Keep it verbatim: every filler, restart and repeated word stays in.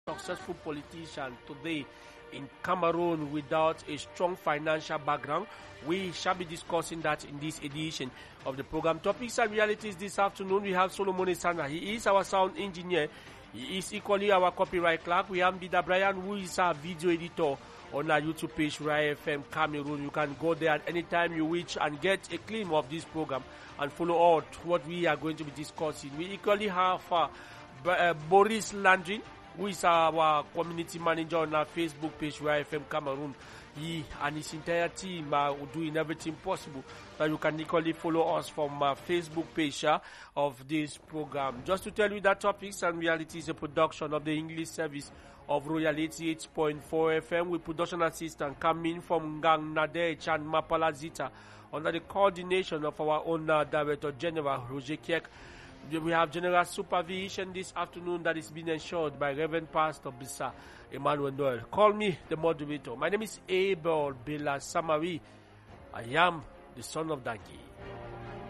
successful politician today in Cameroon without a strong financial background? We shall be discussing that in this edition of the program. Topics and realities this afternoon. We have Solomon Isana. He is our sound engineer. He is equally our copyright clerk. We have Dida Brian, who is our video editor on our YouTube page, Rai F M Cameroon. You can go there at any time you wish and get a claim of this program and follow out what we are going to be discussing. We equally have uh, B- uh, Boris Landrin, who is our community manager on our Facebook page, Rai F M Cameroon. He and his entire team are doing everything possible that you can equally follow us from our Facebook page uh, of this program. Just to tell you that Topics and Reality is a production of the English service of Royal eighty-eight point four F M with production assistant coming from Gang Nadej and Mapala Zita under the coordination of our own uh, Director General, Roger Kiek. We have general supervision this afternoon that is being ensured by Reverend Pastor Bisa Emmanuel Noel. Call me the moderator. My name is Abel Bela Samari. I am the son of Donkey.